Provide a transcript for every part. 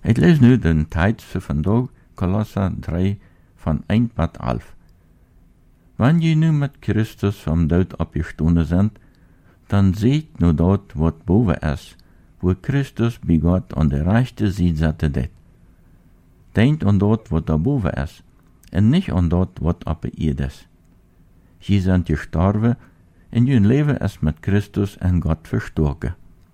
Ik lees nu de tijd voor vandaag, Kolosser 3, van 1 tot 11. Wanneer je nu met Christus van dood opgestaan bent, dan ziet nu dat wat boven is, wo Christus bij God aan de rechte zijde zette dit. Denkt aan dat wat daarboven is, en niet aan dat wat op de aarde is. Je bent gestorven, en je leven is met Christus en God verstoken.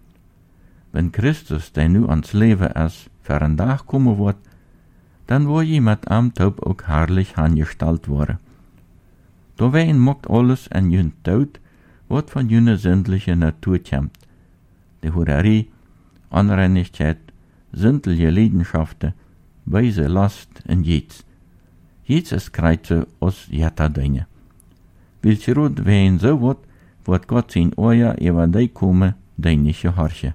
Wenn Christus, die nu ans leven is, voor een dag komen wordt, dan word je met hem top ook herrlich aangesteld worden. Doorwegen mocht alles en je dood, wat van je zindliche natuur komt. De hoererie, onreinigheid, zindliche leidenschaften, wijze last en jeets. Jeets is krijtje als jetta dingen. Wil je rood ween zo wat God zijn oja over die komen, die niet gehorchen.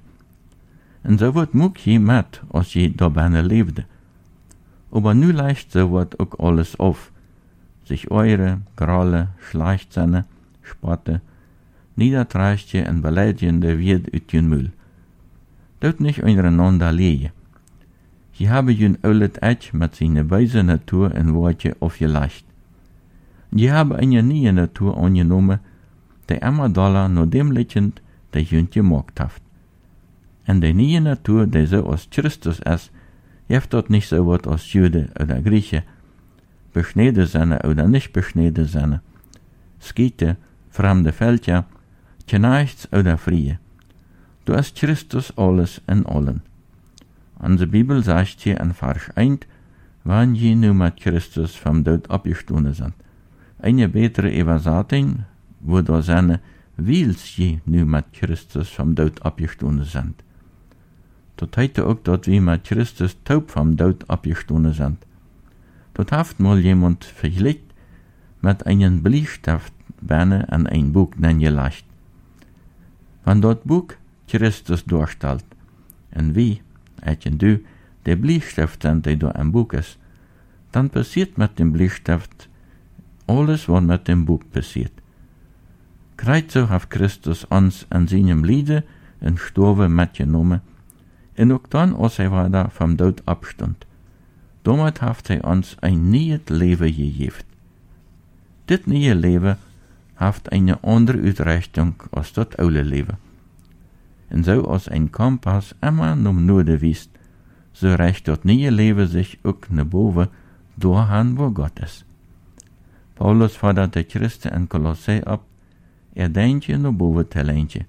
En zo wordt moek je met als je daarbij leefde. Aber nu leicht zo wordt ook alles af. Zich euren, grallen, schleichtzinnen, spotten, niedertreichtje en beleidigende wird uit je mul. Dat niet ondereinander leien. Je hebben je oulet edge met zijn wijze natuur en woordje of je leicht. Je hebben een je nieuwe natuur aangenomen, die immer dollar naar dem lichtend, die je gemaakt heeft. En de nieuwe natuur, die zo als Christus is, heeft dat niet zo wat als Jude oder Grieche, besneden zijn oder nicht besneden zijn, Schieten, vreemde veldje, Knechts oder Frie. Du is Christus alles en allen. Onze Bibel zegt hier in Vers 1, wanneer je nu met Christus vom dood opgestaan zijn. Eine betere Übersetzung, wo da zijn, wils je nu met Christus vom dood opgestaan zijn. Dat heet ook dat we met Christus taub vom dood opgestaan zijn. Dat heeft mal jemand vergleicht met einen Bleistift bijna en een boek nen je leicht. Wanneer dat boek Christus doorstelt, en wie, en du, de Bleistift zijn die door een boek is, dan passiert met dem Bleistift alles wat met dem boek passiert. Krijgt zo heeft Christus ons aan zijn lieden en sterven metgenomen, en ook dan als hij weiter vom dood opstond. Damit heeft hij ons een nieuw leven gegeven. Dit nieuwe leven heeft een andere uitrichting als dat oude leven. En zo als een kompas immer naar noorden wijst, zo reicht dat nieuwe leven zich ook naar boven doorgaan waar God is. Paulus fordert de Christen in Kolossee op, deintje naar boven te leintje.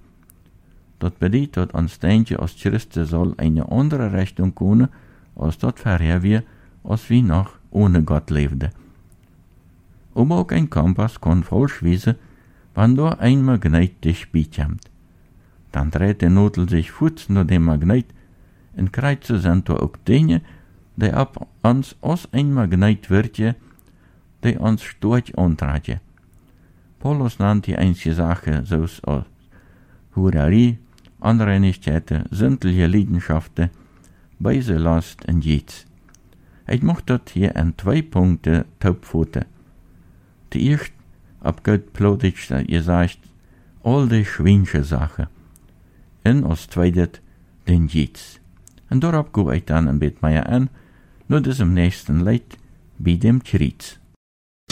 Dat betekent dat ons deintje als Christen zal een andere richting komen, als dat vorher wir, als wie nog ohne God leefde. Aber ook een kompas kan falsch wezen, wanneer een magneet dichtbij komt. Dan dreht de notel zich voet naar de magneet, en krijgt ze zijn er ook dingen, die op ons als een magneet werken, die ons stoort aantragen. Paulus nannt die einzige Sache, zoals Hurerie, Unreinigkeiten, sündliche Leidenschaften, böse Last en jeets. Ik mocht dat hier in 2 Punkten taubvoeten. De eerste, op Gott plodigt je zegt, al die schwinsche Sachen. En als tweede, den jeets. En daarop ga ik dan een beetje meer aan, naar diesem nächsten Lied, bij dem Kriets.